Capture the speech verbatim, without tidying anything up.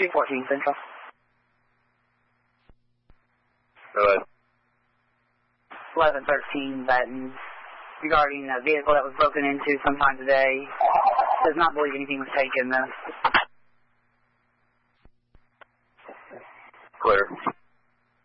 two fourteen Central. Go ahead. eleven thirteen Baton, regarding a vehicle that was broken into sometime today. Does not believe anything was taken, though. Clear.